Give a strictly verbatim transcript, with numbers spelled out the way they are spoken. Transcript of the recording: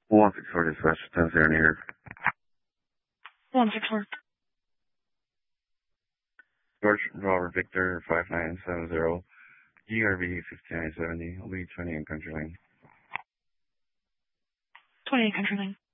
one six four dispatch, ten zero near. one six four. George Robert Victor five nine seven zero. G R B fifty-nine seventy. I'll be twenty in Country Lane. twenty in Country Lane.